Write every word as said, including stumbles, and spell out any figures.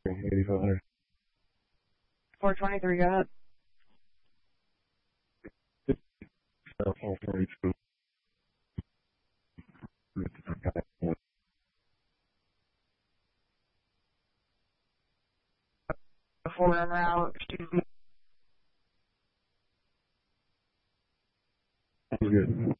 eighty-five hundred. four twenty-three, go ahead. four forty-two. Four en route, excuse me. Good.